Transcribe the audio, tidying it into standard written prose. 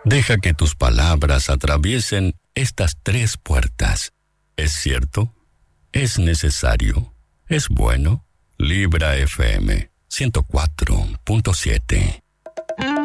Deja que tus palabras atraviesen estas 3 puertas. ¿Es cierto? ¿Es necesario? ¿Es bueno? Libra FM 104.7